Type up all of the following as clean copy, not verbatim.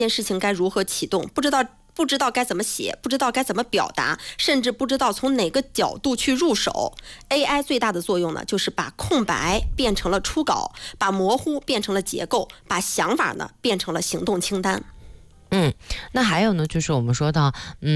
件事情该如何启动，不知道该怎么写，不知道该怎么表达，甚至不知道从哪个角度去入手。AI 最大的作用呢，就是把空白变成了初稿，把模糊变成了结构，把想法呢变成了行动清单。 那还有呢，就是我们说到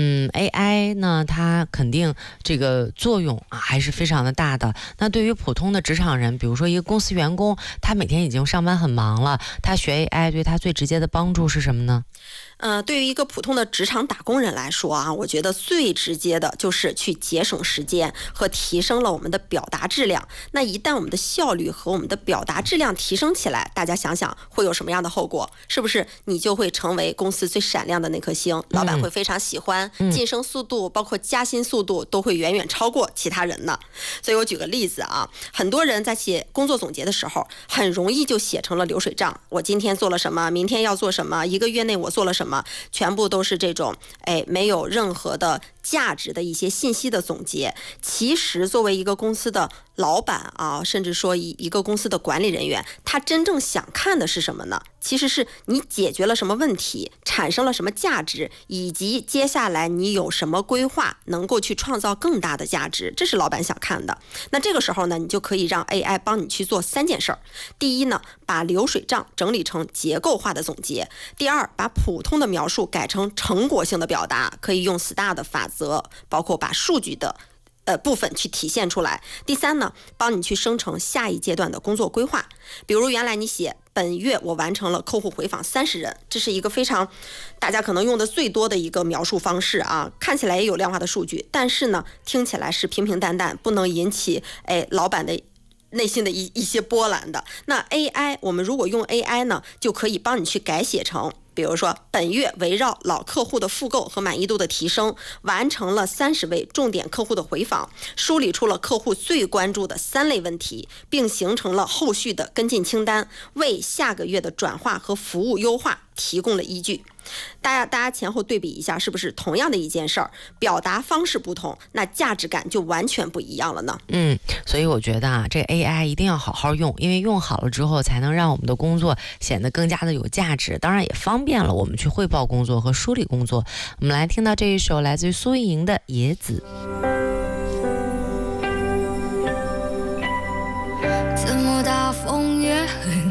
，AI 呢，它肯定这个作用啊还是非常的大的。那对于普通的职场人，比如说一个公司员工，他每天已经上班很忙了，他学 AI 对他最直接的帮助是什么呢？ 对于一个普通的职场打工人来说啊，我觉得最直接的就是去节省时间和提升了我们的表达质量。那一旦我们的效率和我们的表达质量提升起来，大家想想会有什么样的后果？是不是你就会成为公司最闪亮的那颗星？老板会非常喜欢，晋升速度包括加薪速度都会远远超过其他人呢。所以我举个例子啊，很多人在写工作总结的时候，很容易就写成了流水账。我今天做了什么，明天要做什么，一个月内我做了什么，全部都是这种没有任何的价值的一些信息的总结。其实作为一个公司的老板啊，甚至说一个公司的管理人员，他真正想看的是什么呢？其实是你解决了什么问题，产生了什么价值，以及接下来你有什么规划能够去创造更大的价值，这是老板想看的。那这个时候呢，你就可以让 AI 帮你去做3件事儿。第一呢，把流水账整理成结构化的总结；第二，把普通的描述改成成果性的表达，可以用 STAR 的法则，包括把数据的部分去体现出来。第三呢，帮你去生成下一阶段的工作规划。比如原来你写本月我完成了客户回访30人，这是一个非常大家可能用的最多的一个描述方式啊，看起来也有量化的数据，但是呢，听起来是平平淡淡，不能引起老板的内心的一些波澜的。那 AI 我们如果用 AI 呢，就可以帮你去改写成，比如说本月围绕老客户的复购和满意度的提升，完成了30位重点客户的回访，梳理出了客户最关注的3类问题，并形成了后续的跟进清单，为下个月的转化和服务优化提供了依据。大家前后对比一下，是不是同样的一件事儿，表达方式不同，那价值感就完全不一样了呢？ 所以我觉得啊，这 AI 一定要好好用，因为用好了之后才能让我们的工作显得更加的有价值，当然也方便了我们去汇报工作和梳理工作。我们来听到这一首来自于苏运莹的《野子》。 这么大风也很